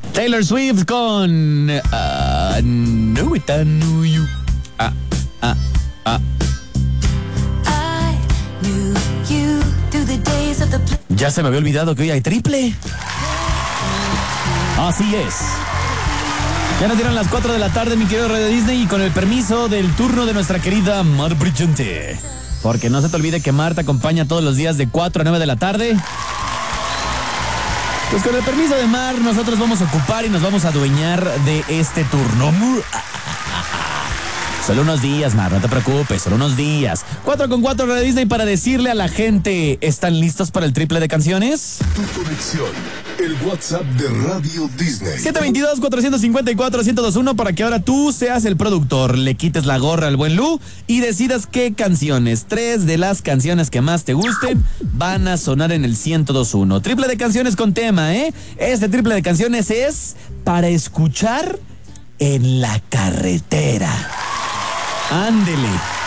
Taylor Swift con No It I Knew You. Ya se me había olvidado que hoy hay triple. Así es. Ya nos dieron las 4 de la tarde, mi querido Radio Disney, y con el permiso del turno de nuestra querida Mar Brillante. Porque no se te olvide que Mar te acompaña todos los días de 4 a 9 de la tarde. Pues con el permiso de Mar, nosotros vamos a ocupar y nos vamos a adueñar de este turno. Solo unos días, Mar, no te preocupes, solo unos días. 4 Radio Disney para decirle a la gente, ¿están listos para el triple de canciones? Tu conexión, el WhatsApp de Radio Disney. 722-454-1021 para que ahora tú seas el productor, le quites la gorra al buen Lu y decidas qué canciones, 3 de las canciones que más te gusten, van a sonar en el 1021. Triple de canciones con tema, ¿eh? Este triple de canciones es para escuchar en la carretera. Ándele.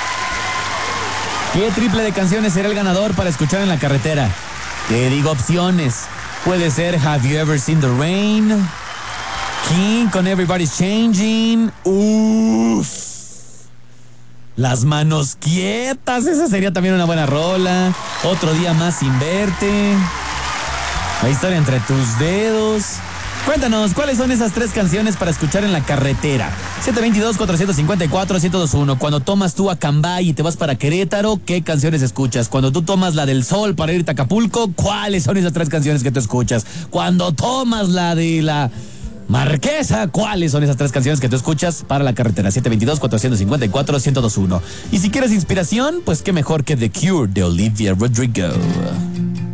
¿Qué triple de canciones será el ganador para escuchar en la carretera? Te digo opciones. Puede ser Have You Ever Seen the Rain, King con Everybody's Changing, Las Manos Quietas, esa sería también una buena rola. Otro Día Más Sin Verte, La Historia Entre Tus Dedos. Cuéntanos, ¿cuáles son esas 3 canciones para escuchar en la carretera? 722-454-1021. Cuando tomas tú a Cambay y te vas para Querétaro, ¿qué canciones escuchas? Cuando tú tomas la del Sol para irte a Acapulco, ¿cuáles son esas 3 canciones que tú escuchas? Cuando tomas la de la Marquesa, ¿cuáles son esas 3 canciones que tú escuchas para la carretera? 722-454-1021. Y si quieres inspiración, pues qué mejor que The Cure de Olivia Rodrigo.